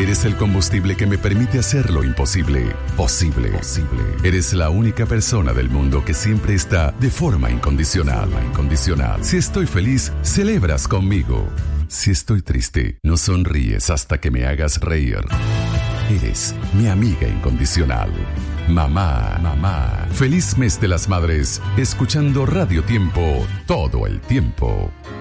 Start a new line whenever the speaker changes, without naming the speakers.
Eres el combustible que me permite hacer lo imposible, posible. Eres la única persona del mundo que siempre está de forma incondicional. Si estoy feliz, celebras conmigo. Si estoy triste, no sonríes hasta que me hagas reír. Eres mi amiga incondicional. Mamá. Feliz mes de las madres, escuchando Radio Tiempo todo el tiempo.